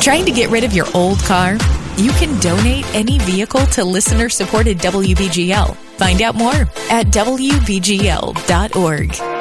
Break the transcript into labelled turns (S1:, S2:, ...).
S1: Trying to get rid of your old car? You can donate any vehicle to listener-supported WBGL. Find out more at WBGL.org.